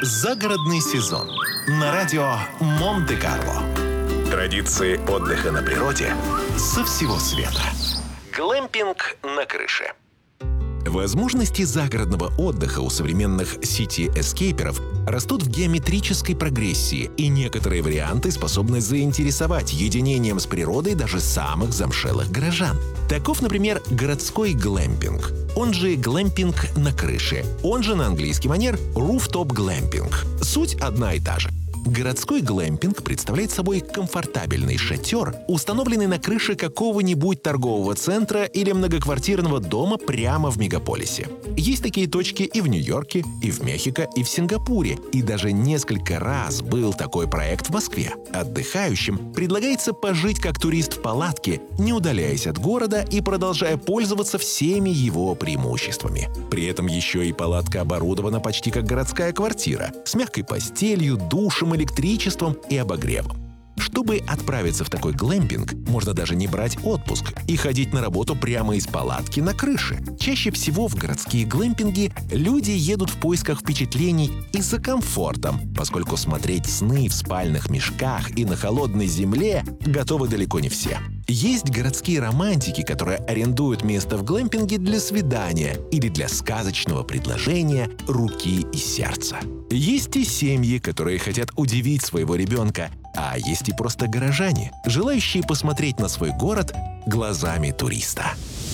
Загородный сезон на радио Монте-Карло. Традиции отдыха на природе со всего света. Глэмпинг на крыше. Возможности загородного отдыха у современных сити-эскейперов растут в геометрической прогрессии, и некоторые варианты способны заинтересовать единением с природой даже самых замшелых горожан. Таков, например, городской глэмпинг, он же глэмпинг на крыше, он же на английский манер rooftop глэмпинг. Суть одна и та же. Городской глэмпинг представляет собой комфортабельный шатер, установленный на крыше какого-нибудь торгового центра или многоквартирного дома прямо в мегаполисе. Есть такие точки и в Нью-Йорке, и в Мехико, и в Сингапуре, и даже несколько раз был такой проект в Москве. Отдыхающим предлагается пожить как турист в палатке, не удаляясь от города и продолжая пользоваться всеми его преимуществами. При этом еще и палатка оборудована почти как городская квартира, с мягкой постелью, душем, электричеством и обогревом. Чтобы отправиться в такой глэмпинг, можно даже не брать отпуск и ходить на работу прямо из палатки на крыше. Чаще всего в городские глэмпинги люди едут в поисках впечатлений и за комфортом, поскольку смотреть сны в спальных мешках и на холодной земле готовы далеко не все. Есть городские романтики, которые арендуют место в глэмпинге для свидания или для сказочного предложения руки и сердца. Есть и семьи, которые хотят удивить своего ребенка, а есть и просто горожане, желающие посмотреть на свой город глазами туриста.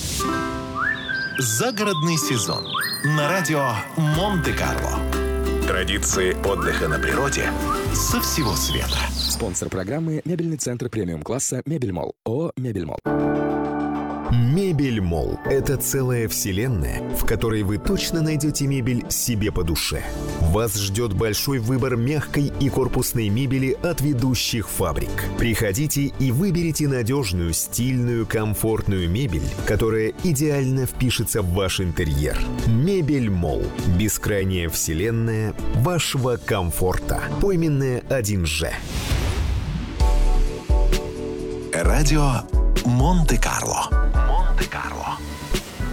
Загородный сезон на радио Монте-Карло. Традиции отдыха на природе со всего света. Спонсор программы — мебельный центр премиум-класса «Мебельмолл». ООО «Мебельмолл». Мебельмолл – это целая вселенная, в которой вы точно найдете мебель себе по душе. Вас ждет большой выбор мягкой и корпусной мебели от ведущих фабрик. Приходите и выберите надежную, стильную, комфортную мебель, которая идеально впишется в ваш интерьер. Мебельмолл – бескрайняя вселенная вашего комфорта. Пойменная 1Ж. Радио Монте-Карло. Монте-Карло.